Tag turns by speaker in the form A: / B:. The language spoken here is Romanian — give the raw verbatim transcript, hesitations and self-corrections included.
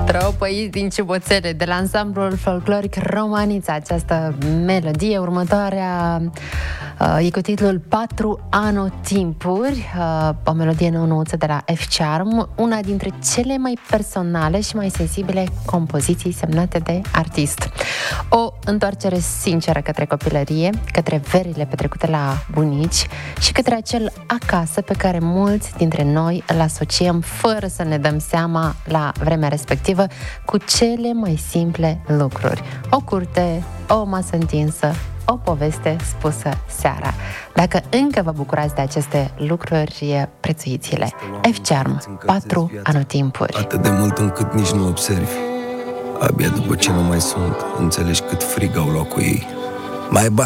A: Tropăiți din ciuboțele de la ansamblul folcloric Romanița. Această melodie următoarea uh, e cu titlul Patru Anotimpuri, uh, o melodie nouă-nouță de la F Charm, una dintre cele mai personale și mai sensibile compoziții semnate de artist. O întoarcere sinceră către copilărie, către verile petrecute la bunici și către acel acasă pe care mulți dintre noi îl asociem fără să ne dăm seama la vremea respectivă cu cele mai simple lucruri. O curte, o masă întinsă, o poveste spusă seara. Dacă încă vă bucurați de aceste lucruri, prețuiți-le. F Charm, Patru Anotimpuri.
B: Atât de mult încât nici nu observi. Abia după ce nu mai sunt, înțelegi cât frig au luat cu ei. Mai